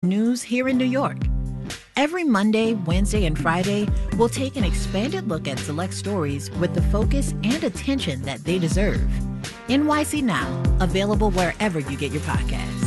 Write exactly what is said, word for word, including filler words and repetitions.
news here in New York. Every Monday, Wednesday, and Friday, we'll take an expanded look at select stories with the focus and attention that they deserve. N Y C Now, available wherever you get your podcasts.